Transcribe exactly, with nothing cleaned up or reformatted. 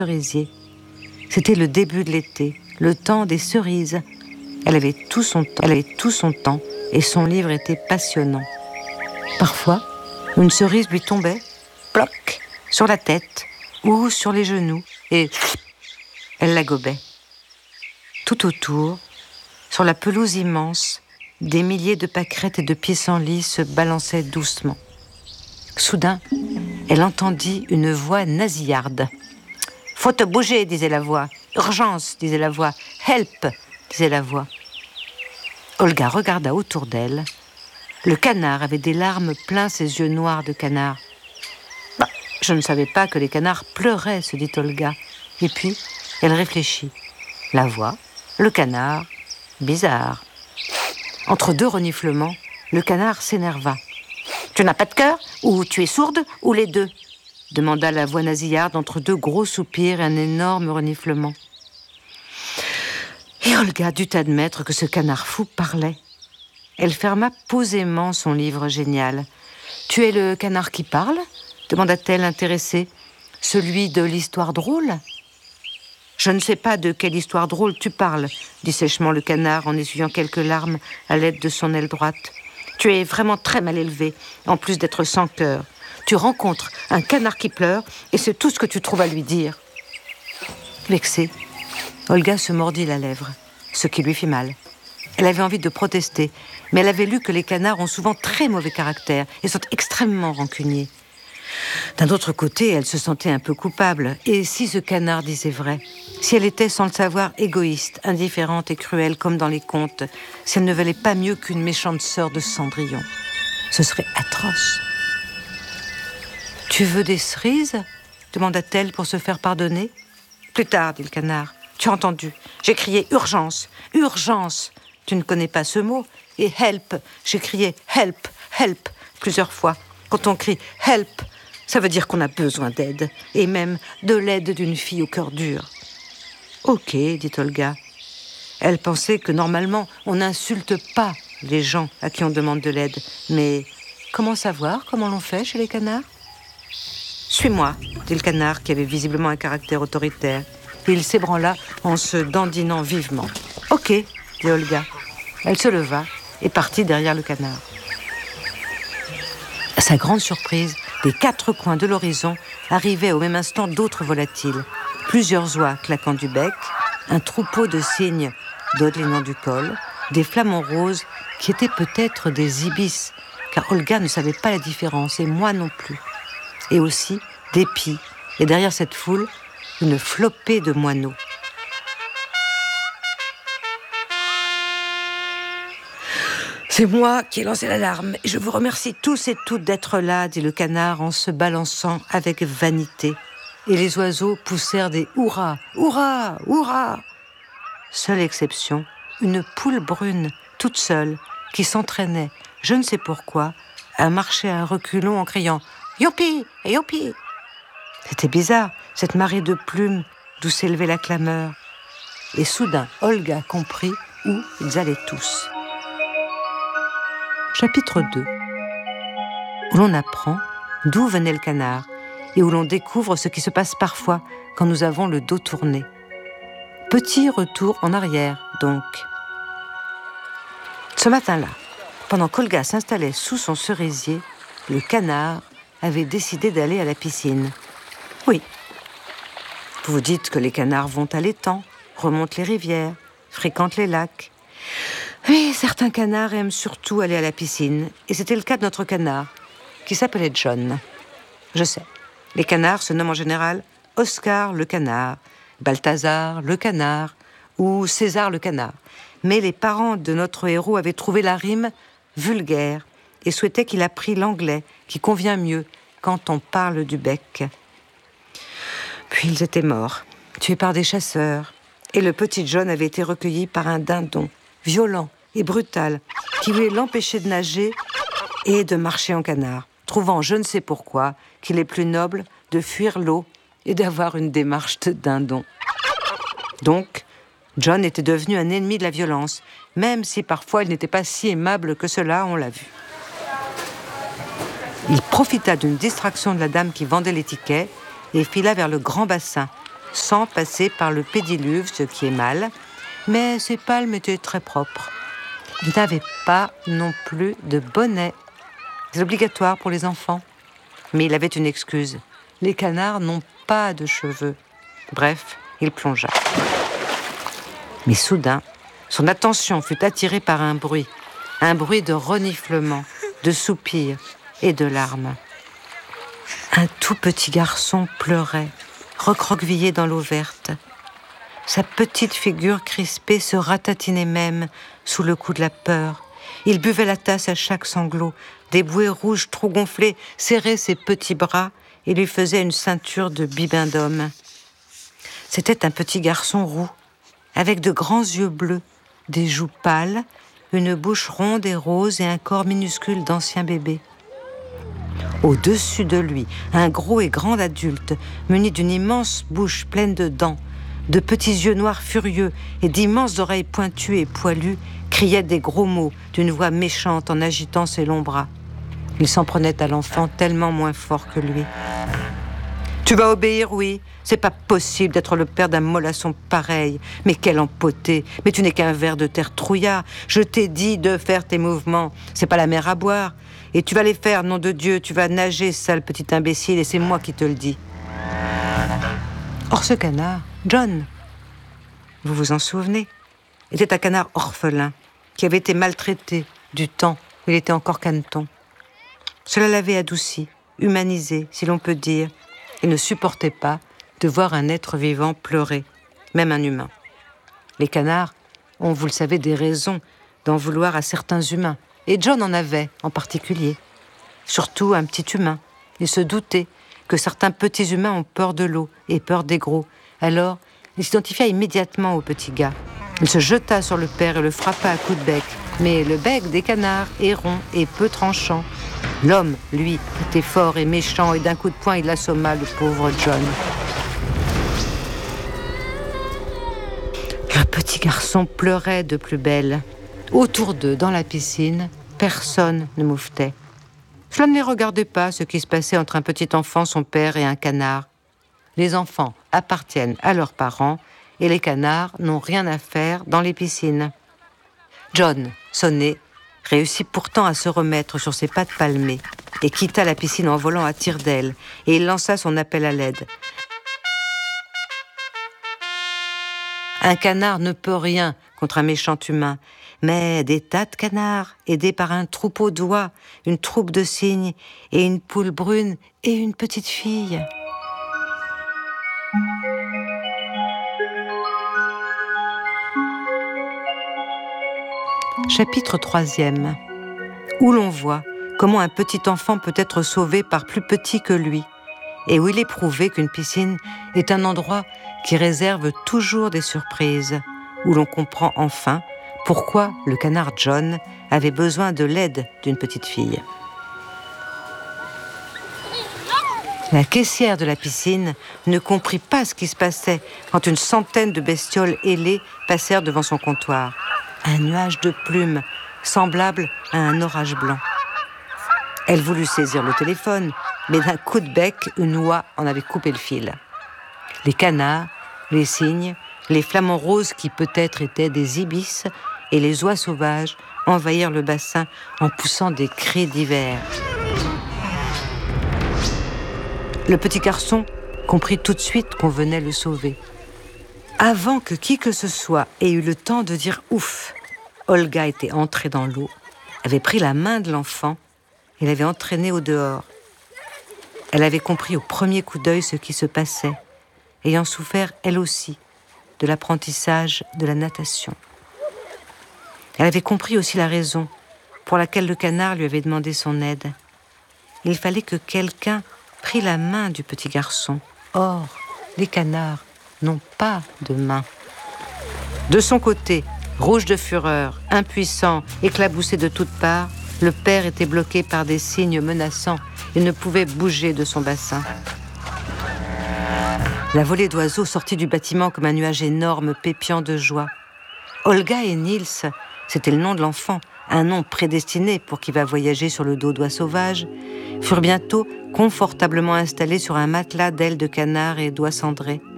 cerisier. C'était le début de l'été, le temps des cerises. Elle avait tout son temps, elle avait tout son temps et son livre était passionnant. Parfois, une cerise lui tombait, ploc, sur la tête ou sur les genoux et elle la gobait. Tout autour, sur la pelouse immense, des milliers de pâquerettes et de pissenlits se balançaient doucement. Soudain, elle entendit une voix nasillarde. « Faut te bouger » disait la voix. « Urgence » disait la voix. « Help » disait la voix. Olga regarda autour d'elle. Le canard avait des larmes plein ses yeux noirs de canard. Bah, « Je ne savais pas que les canards pleuraient » se dit Olga. Et puis, elle réfléchit. La voix, le canard, bizarre. Entre deux reniflements, le canard s'énerva. « Tu n'as pas de cœur ? Ou tu es sourde ? Ou les deux ?» demanda la voix nasillarde entre deux gros soupirs et un énorme reniflement. Et Olga dut admettre que ce canard fou parlait. Elle ferma posément son livre génial. « Tu es le canard qui parle ?» demanda-t-elle intéressée. « Celui de l'histoire drôle ?»« Je ne sais pas de quelle histoire drôle tu parles, » dit sèchement le canard en essuyant quelques larmes à l'aide de son aile droite. « Tu es vraiment très mal élevé, en plus d'être sans cœur. Tu rencontres un canard qui pleure et c'est tout ce que tu trouves à lui dire. » Vexée, Olga se mordit la lèvre, ce qui lui fit mal. Elle avait envie de protester, mais elle avait lu que les canards ont souvent très mauvais caractère et sont extrêmement rancuniers. D'un autre côté, elle se sentait un peu coupable. Et si ce canard disait vrai ? Si elle était, sans le savoir, égoïste, indifférente et cruelle, comme dans les contes, si elle ne valait pas mieux qu'une méchante sœur de Cendrillon, ce serait atroce. « Tu veux des cerises ?» demanda-t-elle pour se faire pardonner. « Plus tard, » dit le canard. « Tu as entendu ? J'ai crié « Urgence ! Urgence !» Tu ne connais pas ce mot ? Et « Help !» J'ai crié « Help ! Help !» plusieurs fois. Quand on crie « Help !» ça veut dire qu'on a besoin d'aide, et même de l'aide d'une fille au cœur dur. « Ok, » dit Olga. Elle pensait que normalement, on n'insulte pas les gens à qui on demande de l'aide. Mais comment savoir comment l'on fait chez les canards ? « Suis-moi », dit le canard qui avait visiblement un caractère autoritaire. Et il s'ébranla en se dandinant vivement. « Ok », dit Olga. Elle se leva et partit derrière le canard. À sa grande surprise, des quatre coins de l'horizon arrivaient au même instant d'autres volatiles. Plusieurs oies claquant du bec, un troupeau de cygnes dodelinant du col, des flamants roses qui étaient peut-être des ibis, car Olga ne savait pas la différence, et moi non plus. Et aussi des pies, et derrière cette foule, une flopée de moineaux. C'est moi qui ai lancé l'alarme et je vous remercie tous et toutes d'être là, dit le canard en se balançant avec vanité. Et les oiseaux poussèrent des hurrahs, hurrah, hurrah. Seule exception, une poule brune, toute seule, qui s'entraînait, je ne sais pourquoi, à marcher à un reculon en criant « Youpi, youpi !» C'était bizarre, cette marée de plumes d'où s'élevait la clameur. Et soudain, Olga comprit où ils allaient tous. Chapitre deux, où l'on apprend d'où venait le canard et où l'on découvre ce qui se passe parfois quand nous avons le dos tourné. Petit retour en arrière, donc. Ce matin-là, pendant qu'Olga s'installait sous son cerisier, le canard avait décidé d'aller à la piscine. Oui. Vous vous dites que les canards vont à l'étang, remontent les rivières, fréquentent les lacs. Oui, certains canards aiment surtout aller à la piscine, et c'était le cas de notre canard, qui s'appelait John. Je sais, les canards se nomment en général Oscar le canard, Balthazar le canard, ou César le canard. Mais les parents de notre héros avaient trouvé la rime vulgaire, et souhaitaient qu'il apprît l'anglais, qui convient mieux quand on parle du bec. Puis ils étaient morts, tués par des chasseurs, et le petit John avait été recueilli par un dindon, violent et brutal, qui voulait l'empêcher de nager et de marcher en canard, trouvant, je ne sais pourquoi, qu'il est plus noble de fuir l'eau et d'avoir une démarche de dindon. Donc, John était devenu un ennemi de la violence, même si parfois il n'était pas si aimable que cela, on l'a vu. Il profita d'une distraction de la dame qui vendait les tickets et fila vers le grand bassin, sans passer par le pédiluve, ce qui est mal, mais ses palmes étaient très propres. Il n'avait pas non plus de bonnet. C'est obligatoire pour les enfants. Mais il avait une excuse. Les canards n'ont pas de cheveux. Bref, il plongea. Mais soudain, son attention fut attirée par un bruit. Un bruit de reniflement, de soupirs et de larmes. Un tout petit garçon pleurait, recroquevillé dans l'eau verte. Sa petite figure crispée se ratatinait même sous le coup de la peur. Il buvait la tasse à chaque sanglot. Des bouées rouges trop gonflées serraient ses petits bras et lui faisaient une ceinture de bibendum. C'était un petit garçon roux, avec de grands yeux bleus, des joues pâles, une bouche ronde et rose et un corps minuscule d'ancien bébé. Au-dessus de lui, un gros et grand adulte, muni d'une immense bouche pleine de dents, de petits yeux noirs furieux et d'immenses oreilles pointues et poilues, criait des gros mots d'une voix méchante en agitant ses longs bras. Il s'en prenait à l'enfant tellement moins fort que lui. « Tu vas obéir, oui. C'est pas possible d'être le père d'un mollasson pareil. Mais quel empoté. Mais tu n'es qu'un ver de terre trouillard. Je t'ai dit de faire tes mouvements. C'est pas la mer à boire. Et tu vas les faire, nom de Dieu. Tu vas nager, sale petit imbécile, et c'est moi qui te le dis. » Or ce canard, John, vous vous en souvenez, était un canard orphelin qui avait été maltraité du temps où il était encore caneton. Cela l'avait adouci, humanisé, si l'on peut dire. Il ne supportait pas de voir un être vivant pleurer, même un humain. Les canards ont, vous le savez, des raisons d'en vouloir à certains humains. Et John en avait, en particulier. Surtout un petit humain. Il se doutait que certains petits humains ont peur de l'eau et peur des gros. Alors, il s'identifia immédiatement au petit gars. Il se jeta sur le père et le frappa à coups de bec. Mais le bec des canards est rond et peu tranchant. L'homme, lui, était fort et méchant et d'un coup de poing, il assomma le pauvre John. Le petit garçon pleurait de plus belle. Autour d'eux, dans la piscine, personne ne mouffetait. Cela ne les regardait pas, ce qui se passait entre un petit enfant, son père et un canard. Les enfants appartiennent à leurs parents et les canards n'ont rien à faire dans les piscines. John, sonné, réussit pourtant à se remettre sur ses pattes palmées et quitta la piscine en volant à tire-d'aile, et il lança son appel à l'aide. Un canard ne peut rien contre un méchant humain, mais des tas de canards, aidés par un troupeau d'oies, une troupe de cygnes et une poule brune et une petite fille. Chapitre troisième, où l'on voit comment un petit enfant peut être sauvé par plus petit que lui, et où il est prouvé qu'une piscine est un endroit qui réserve toujours des surprises, où l'on comprend enfin pourquoi le canard John avait besoin de l'aide d'une petite fille. La caissière de la piscine ne comprit pas ce qui se passait quand une centaine de bestioles ailées passèrent devant son comptoir. Un nuage de plumes, semblable à un orage blanc. Elle voulut saisir le téléphone, mais d'un coup de bec, une oie en avait coupé le fil. Les canards, les cygnes, les flamants roses qui peut-être étaient des ibis et les oies sauvages envahirent le bassin en poussant des cris divers. Le petit garçon comprit tout de suite qu'on venait le sauver. Avant que qui que ce soit ait eu le temps de dire « ouf », Olga était entrée dans l'eau, avait pris la main de l'enfant et l'avait entraîné au dehors. Elle avait compris au premier coup d'œil ce qui se passait, ayant souffert, elle aussi, de l'apprentissage de la natation. Elle avait compris aussi la raison pour laquelle le canard lui avait demandé son aide. Il fallait que quelqu'un prît la main du petit garçon. Or, les canards n'ont pas de main. De son côté, rouge de fureur, impuissant, éclaboussé de toutes parts, le père était bloqué par des signes menaçants et ne pouvait bouger de son bassin. La volée d'oiseaux sortit du bâtiment comme un nuage énorme pépiant de joie. Olga et Niels, c'était le nom de l'enfant, un nom prédestiné pour qui va voyager sur le dos d'oies sauvages, furent bientôt confortablement installés sur un matelas d'ailes de canard et d'oies cendrées.